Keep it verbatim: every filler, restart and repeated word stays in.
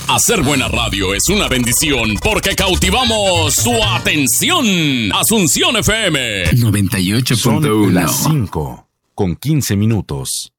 Hacer buena radio es una bendición porque cautivamos su atención. Asunción F M noventa y ocho punto uno. Son las cinco con quince minutos.